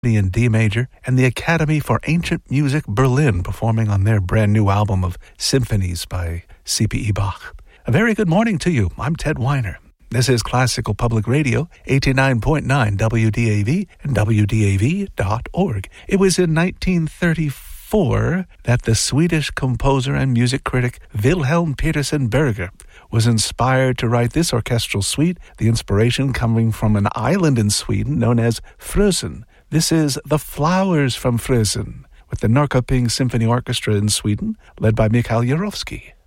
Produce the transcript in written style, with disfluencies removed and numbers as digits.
in D major, and the Academy for Ancient Music Berlin performing on their brand new album of symphonies by C.P.E. Bach. A very good morning to you. I'm Ted Weiner. This is Classical Public Radio, 89.9 WDAV and WDAV.org. It was in 1934 that the Swedish composer and music critic Wilhelm Petersen Berger was inspired to write this orchestral suite, the inspiration coming from an island in Sweden known as Frösön. This is The Flowers from Frösön, with the Norrköping Symphony Orchestra in Sweden, led by Mikhail Jurovsky.